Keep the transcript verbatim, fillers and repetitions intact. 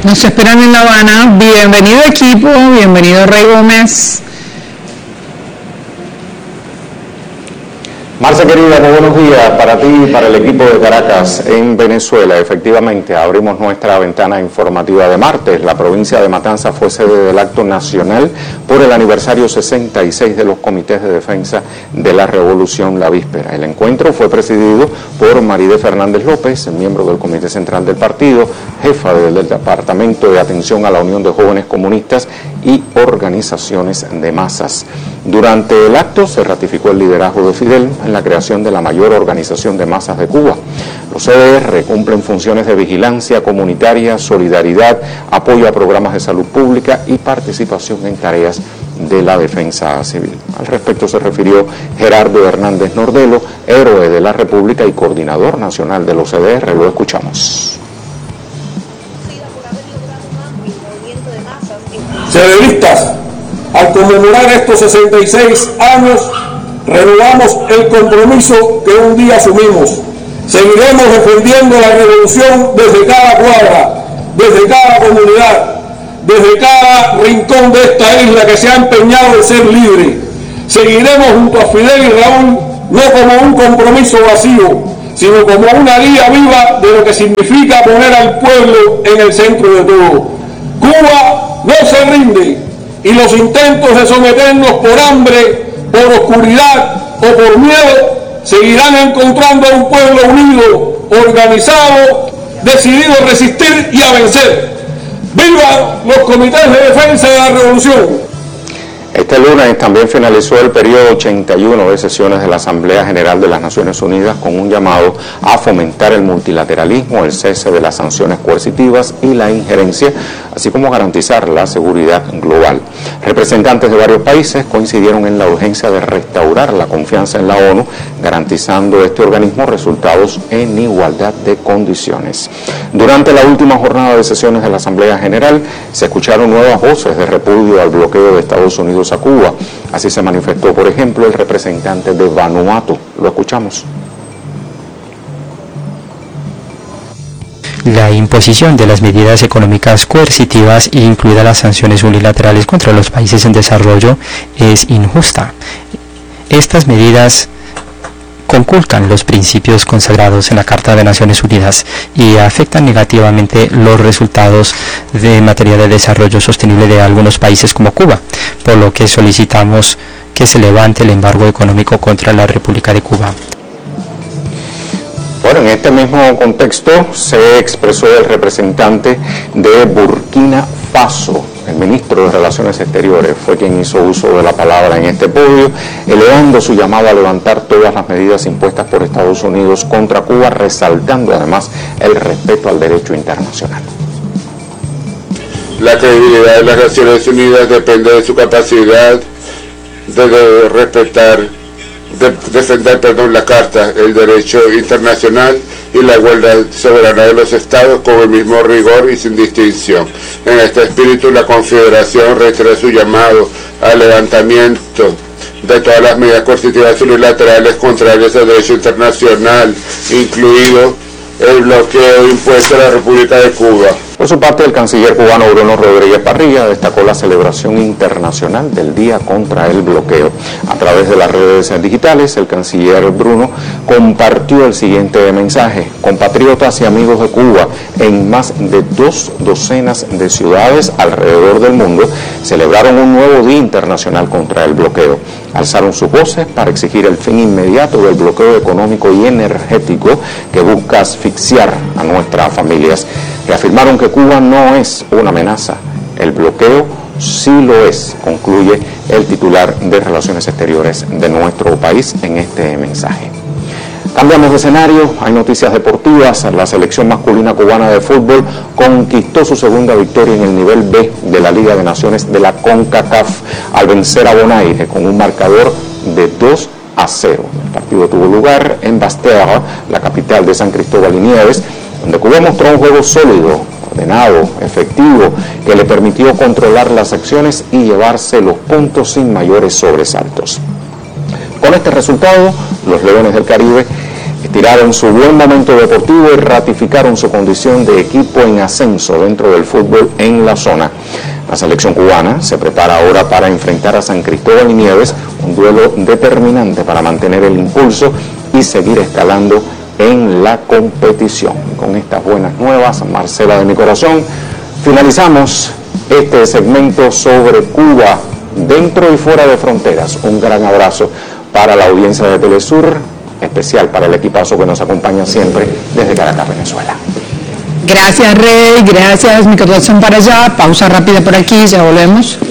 Nos esperan en La Habana. Bienvenido equipo, bienvenido Rey Gómez. Marce querida, muy buenos días para ti y para el equipo de Caracas en Venezuela. Efectivamente, abrimos nuestra ventana informativa de martes. La provincia de Matanzas fue sede del acto nacional por el aniversario sesenta y seis de los comités de defensa de la Revolución la víspera. El encuentro fue presidido por Maride Fernández López, miembro del Comité Central del Partido, jefa del Departamento de Atención a la Unión de Jóvenes Comunistas y Organizaciones de Masas. Durante el acto se ratificó el liderazgo de Fidel en la creación de la mayor organización de masas de Cuba. Los C D R cumplen funciones de vigilancia comunitaria, solidaridad, apoyo a programas de salud pública y participación en tareas de la defensa civil. Al respecto se refirió Gerardo Hernández Nordelo, héroe de la República y coordinador nacional de los C D R. Lo escuchamos. CDRistas, al conmemorar estos sesenta y seis años, renovamos el compromiso que un día asumimos. Seguiremos defendiendo la revolución desde cada cuadra, desde cada comunidad, desde cada rincón de esta isla que se ha empeñado en ser libre. Seguiremos junto a Fidel y Raúl no como un compromiso vacío, sino como una guía viva de lo que significa poner al pueblo en el centro de todo. Cuba no se rinde y los intentos de someternos por hambre, por oscuridad o por miedo seguirán encontrando a un pueblo unido, organizado, decidido a resistir y a vencer. ¡Viva los comités de defensa de la revolución! Este lunes también finalizó el periodo ochenta y uno de sesiones de la Asamblea General de las Naciones Unidas con un llamado a fomentar el multilateralismo, el cese de las sanciones coercitivas y la injerencia, así como garantizar la seguridad global. Representantes de varios países coincidieron en la urgencia de restaurar la confianza en la ONU, garantizando este organismo resultados en igualdad de condiciones. Durante la última jornada de sesiones de la Asamblea General se escucharon nuevas voces de repudio al bloqueo de Estados Unidos a Cuba. Así se manifestó, por ejemplo, el representante de Vanuatu. Lo escuchamos. La imposición de las medidas económicas coercitivas, incluidas las sanciones unilaterales contra los países en desarrollo, es injusta. Estas medidas conculcan los principios consagrados en la Carta de Naciones Unidas y afectan negativamente los resultados de materia de desarrollo sostenible de algunos países como Cuba, por lo que solicitamos que se levante el embargo económico contra la República de Cuba. Bueno, en este mismo contexto se expresó el representante de Burkina Faso. El ministro de Relaciones Exteriores fue quien hizo uso de la palabra en este podio, elevando su llamado a levantar todas las medidas impuestas por Estados Unidos contra Cuba, resaltando además el respeto al derecho internacional. La credibilidad de las Naciones Unidas depende de su capacidad de, de respetar, de defender, perdón, la Carta, el derecho internacional y la igualdad soberana de los estados con el mismo rigor y sin distinción. En este espíritu, la Confederación reitera su llamado al levantamiento de todas las medidas coercitivas unilaterales contrarias al derecho internacional, incluido el bloqueo impuesto a la República de Cuba. Por su parte, el canciller cubano Bruno Rodríguez Parrilla destacó la celebración internacional del Día contra el Bloqueo. A través de las redes digitales, el canciller Bruno compartió el siguiente mensaje: compatriotas y amigos de Cuba en más de dos docenas de ciudades alrededor del mundo celebraron un nuevo Día Internacional contra el Bloqueo. Alzaron sus voces para exigir el fin inmediato del bloqueo económico y energético que busca asfixiar a nuestras familias. Reafirmaron que Cuba no es una amenaza, el bloqueo sí lo es, concluye el titular de Relaciones Exteriores de nuestro país en este mensaje. Cambiamos de escenario, hay noticias deportivas. La selección masculina cubana de fútbol conquistó su segunda victoria en el nivel B de la Liga de Naciones de la CONCACAF al vencer a Bonaire con un marcador de dos a cero. El partido tuvo lugar en Basse-Terre, la capital de San Cristóbal y Nieves, donde Cuba mostró un juego sólido, ordenado, efectivo, que le permitió controlar las acciones y llevarse los puntos sin mayores sobresaltos. Con este resultado, los Leones del Caribe estiraron su buen momento deportivo y ratificaron su condición de equipo en ascenso dentro del fútbol en la zona. La selección cubana se prepara ahora para enfrentar a San Cristóbal y Nieves, un duelo determinante para mantener el impulso y seguir escalando en la competición. Con estas buenas nuevas, Marcela de mi corazón, finalizamos este segmento sobre Cuba dentro y fuera de fronteras. Un gran abrazo para la audiencia de Telesur, especial para el equipazo que nos acompaña siempre desde Caracas, Venezuela. Gracias, Rey, gracias, mi corazón para allá. Pausa rápida por aquí, ya volvemos.